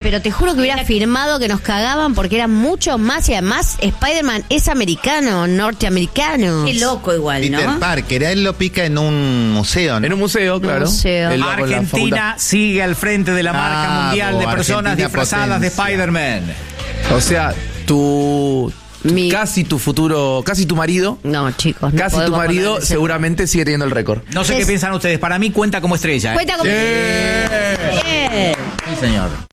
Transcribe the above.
pero te juro que hubiera firmado que nos cagaban porque eran mucho más y además Spider-Man es americano, norteamericano. Qué loco igual, Peter ¿no? Parker, a él lo pica en un museo, ¿no? En un museo, claro. museo. Él va con la Argentina facultad. sigue al frente de la marca Vamos, mundial de personas Argentina disfrazadas de potencia. Spider-Man. O sea, casi tu marido, No, chicos, no casi tu podemos marido ponerle ese- seguramente sigue teniendo el récord. No sé qué piensan ustedes. Para mí cuenta como estrella. Cuenta con... ¡Eh! Bien. Sí, señor.